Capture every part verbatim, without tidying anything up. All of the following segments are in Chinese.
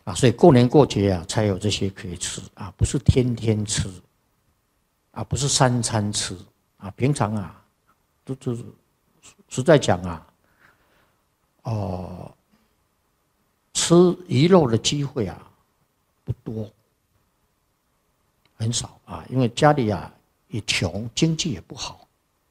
啊，所以过年过节啊才有这些可以吃啊，不是天天吃啊，不是三餐吃啊，平常啊，都都实在讲啊，哦，吃鱼肉的机会啊不多，很少啊，因为家里啊也穷，经济也不好。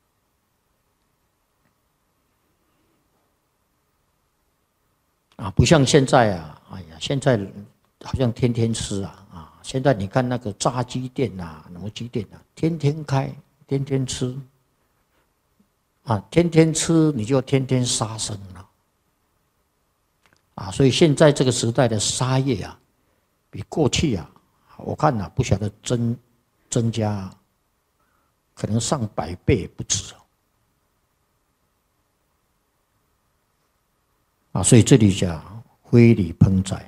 啊，不像现在啊，哎呀，现在好像天天吃啊啊！现在你看那个炸鸡店啊、什么鸡店啊，天天开，天天吃，啊，天天吃你就天天杀生了，啊，所以现在这个时代的杀业啊，比过去啊，我看啊，不晓得增增加，可能上百倍不止。啊，所以这里讲非礼烹宰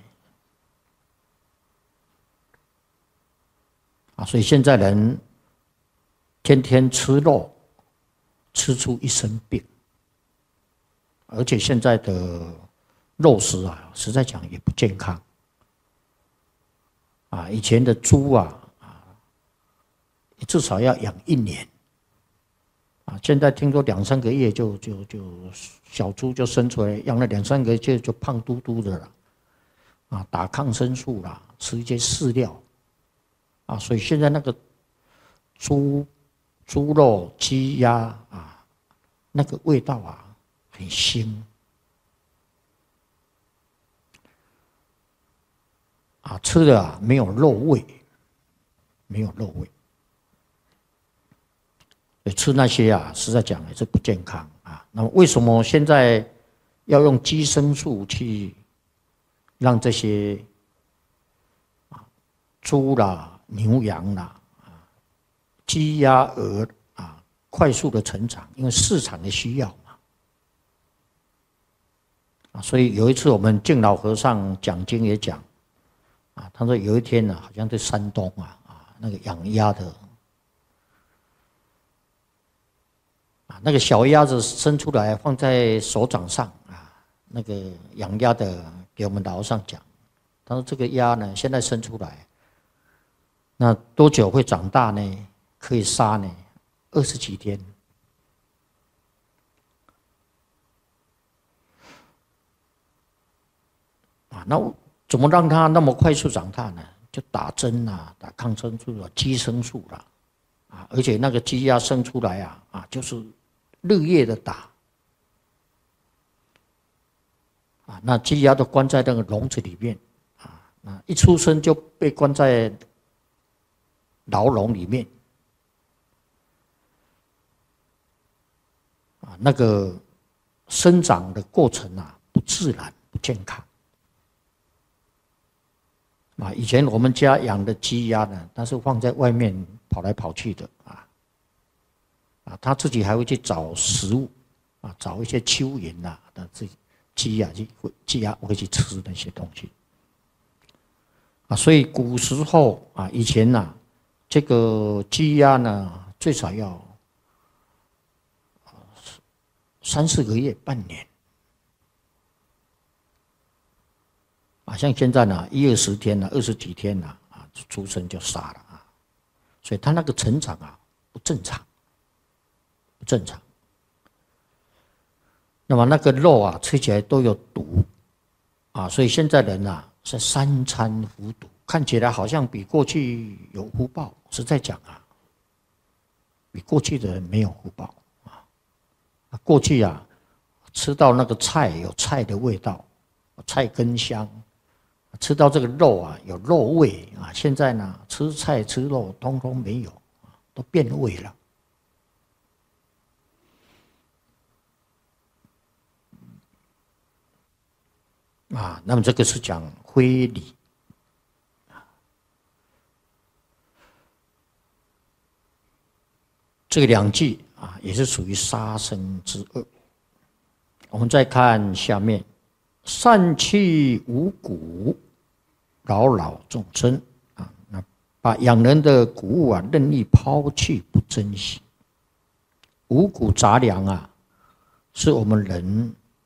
啊，所以现在人天天吃肉，吃出一身病，而且现在的肉食啊，实在讲也不健康啊。以前的猪啊，啊，至少要养一年啊，现在听说两三个月就就就小猪就生出来，养了两三个月就就胖嘟嘟的了，啊，打抗生素啦，吃一些饲料，啊，所以现在那个猪猪肉、鸡鸭啊，那个味道啊很腥，啊，吃的啊没有肉味，没有肉味。吃那些啊，实在讲也是不健康啊。那么为什么现在要用寄生素去让这些啊猪啦、牛羊啦、啊鸡鸭鹅啊快速的成长？因为市场的需要嘛。啊，所以有一次我们敬老和尚讲经也讲啊，他说有一天呢、啊，好像在山东啊啊那个养鸭的。那个小鸭子生出来放在手掌上啊，那个养鸭的给我们老和尚讲，他说这个鸭呢现在生出来，那多久会长大呢？可以杀呢？二十几天。啊，那怎么让它那么快速长大呢？就打针啊，打抗生素啊，寄生素啦，啊，而且那个鸡鸭生出来啊啊就是。日夜的打，啊，那鸡鸭都关在那个笼子里面，啊，那一出生就被关在牢笼里面，啊，那个生长的过程啊不自然、不健康，啊，以前我们家养的鸡鸭呢，它是放在外面跑来跑去的，啊。啊，他自己还会去找食物，啊，找一些蚯蚓呐，的这鸡啊，去鸡鸭会去吃那些东西，啊，所以古时候啊，以前呐、啊，这个鸡鸭呢，最少要三四个月、半年，啊，像现在呢，一二十天呢，二十几天呢，啊，出生就杀了啊，所以他那个成长啊不正常。正常，那么那个肉啊，吃起来都有毒，啊，所以现在人啊是三餐服毒，看起来好像比过去有福报，实在讲啊，比过去的人没有福报啊。过去啊，吃到那个菜有菜的味道，菜根香，吃到这个肉啊有肉味啊。现在呢，吃菜吃肉通通没有，都变味了。啊，那么这个是讲非礼，这个两句啊，也是属于杀生之恶。我们再看下面，散弃五谷，扰扰众生啊，那把养人的谷物啊任意抛弃，不珍惜。五谷杂粮啊，是我们人